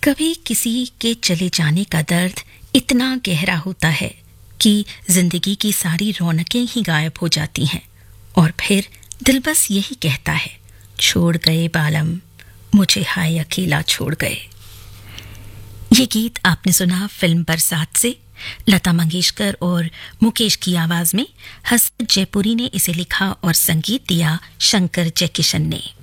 कभी किसी के चले जाने का दर्द इतना गहरा होता है कि जिंदगी की सारी रौनकें ही गायब हो जाती हैं और फिर दिल बस यही कहता है, छोड़ गए बालम, मुझे हाय अकेला छोड़ गए। ये गीत आपने सुना फिल्म बरसात से। लता मंगेशकर और मुकेश की आवाज में हसरत जयपुरी ने इसे लिखा और संगीत दिया शंकर जयकिशन ने।